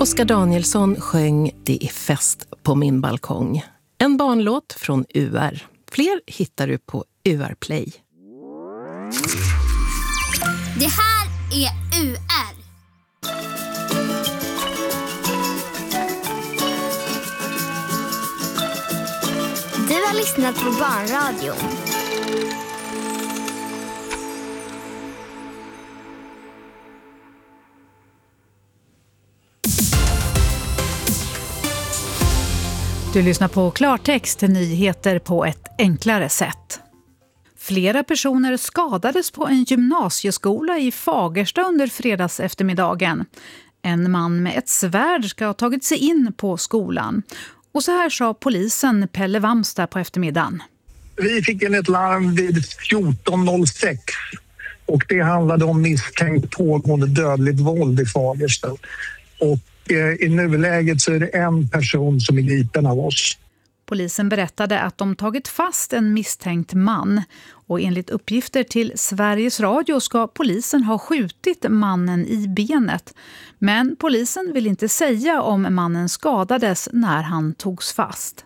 Oskar Danielsson sjöng Det är fest på min balkong. En barnlåt från UR. Fler hittar du på UR Play. Det här är UR. Du har lyssnat på Barnradion. Du lyssnar på Klartext, nyheter på ett enklare sätt. Flera personer skadades på en gymnasieskola i Fagersta under fredags eftermiddagen. En man med ett svärd ska ha tagit sig in på skolan. Och så här sa polisen Pelle Wamstad på eftermiddagen. Vi fick in ett larm vid 14.06 och det handlade om misstänkt pågående dödligt våld i Fagersta. Och i nuläget så är det en person som är gripen av oss. Polisen berättade att de tagit fast en misstänkt man. Och enligt uppgifter till Sveriges Radio ska polisen ha skjutit mannen i benet. Men polisen vill inte säga om mannen skadades när han togs fast.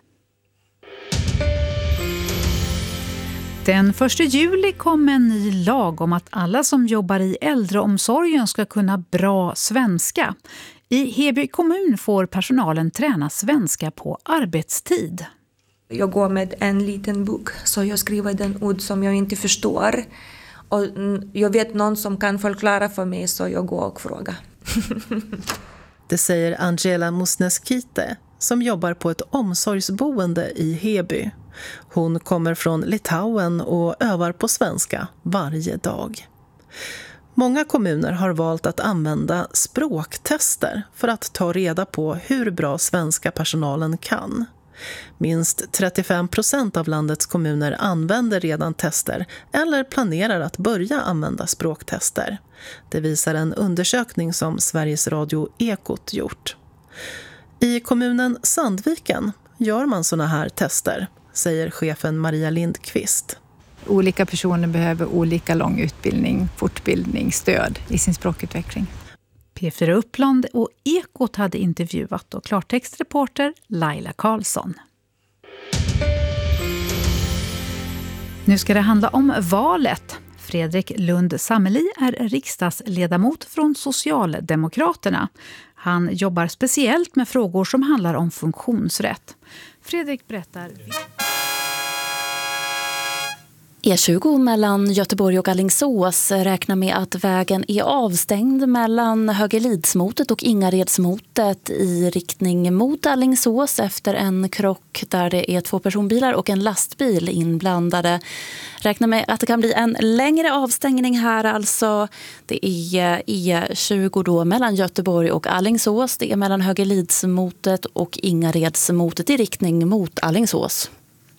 Den 1 juli kom en ny lag om att alla som jobbar i äldreomsorgen ska kunna bra svenska. I Heby kommun får personalen träna svenska på arbetstid. Jag går med en liten bok så jag skriver den ord som jag inte förstår. Och jag vet någon som kan förklara för mig så jag går och frågar. Det säger Angela Musneskite som jobbar på ett omsorgsboende i Heby. Hon kommer från Litauen och övar på svenska varje dag. Många kommuner har valt att använda språktester för att ta reda på hur bra svenska personalen kan. Minst 35% av landets kommuner använder redan tester eller planerar att börja använda språktester. Det visar en undersökning som Sveriges Radio Ekot gjort. I kommunen Sandviken gör man såna här tester, säger chefen Maria Lindqvist. Olika personer behöver olika lång utbildning, fortbildning, stöd i sin språkutveckling. P4 Uppland och Ekot hade intervjuat och klartextreporter Laila Karlsson. Nu ska det handla om valet. Fredrik Lund Sammeli är riksdagsledamot från Socialdemokraterna. Han jobbar speciellt med frågor som handlar om funktionsrätt. Fredrik berättar... E20 mellan Göteborg och Alingsås räknar med att vägen är avstängd mellan Högelidsmotet och Ingaredsmotet i riktning mot Alingsås efter en krock där det är 2 personbilar och en lastbil inblandade. Räknar med att det kan bli en längre avstängning här alltså. Det är E20 då mellan Göteborg och Alingsås. Det är mellan Högelidsmotet och Ingaredsmotet i riktning mot Alingsås.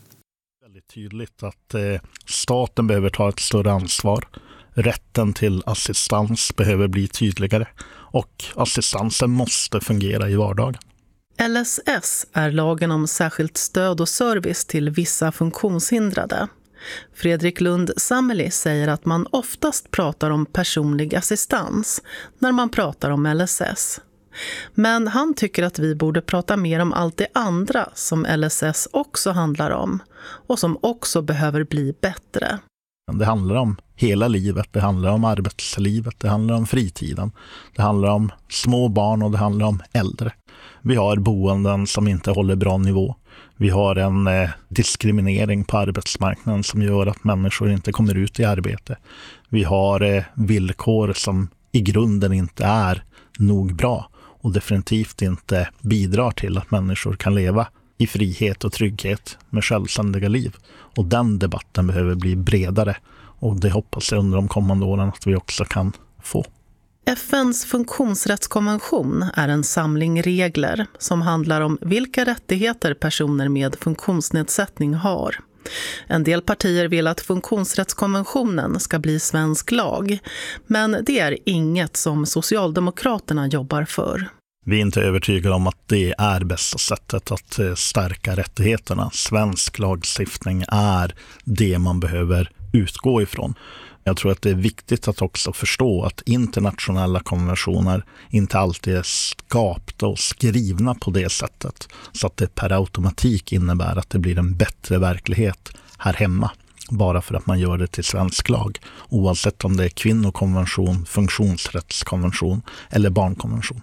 Tydligt att staten behöver ta ett större ansvar. Rätten till assistans behöver bli tydligare och assistansen måste fungera i vardagen. LSS är lagen om särskilt stöd och service till vissa funktionshindrade. Fredrik Lund Sammeli säger att man oftast pratar om personlig assistans när man pratar om LSS. Men han tycker att vi borde prata mer om allt det andra som LSS också handlar om och som också behöver bli bättre. Det handlar om hela livet, det handlar om arbetslivet, det handlar om fritiden, det handlar om små barn och det handlar om äldre. Vi har boenden som inte håller bra nivå. Vi har en diskriminering på arbetsmarknaden som gör att människor inte kommer ut i arbete. Vi har villkor som i grunden inte är nog bra och definitivt inte bidrar till att människor kan leva i frihet och trygghet med självständiga liv. Och den debatten behöver bli bredare och det hoppas jag under de kommande åren att vi också kan få. FN:s funktionsrättskonvention är en samling regler som handlar om vilka rättigheter personer med funktionsnedsättning har. En del partier vill att funktionsrättskonventionen ska bli svensk lag, men det är inget som Socialdemokraterna jobbar för. Vi är inte övertygade om att det är bästa sättet att stärka rättigheterna. Svensk lagstiftning är det man behöver utgå ifrån. Jag tror att det är viktigt att också förstå att internationella konventioner inte alltid är skapta och skrivna på det sättet så att det per automatik innebär att det blir en bättre verklighet här hemma bara för att man gör det till svensk lag, oavsett om det är kvinnokonvention, funktionsrättskonvention eller barnkonvention.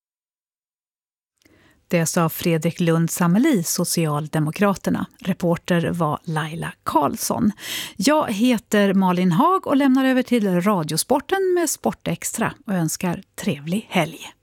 Det sa Fredrik Lund Sammeli, Socialdemokraterna. Reporter var Laila Karlsson. Jag heter Malin Haag och lämnar över till Radiosporten med Sportextra och önskar trevlig helg.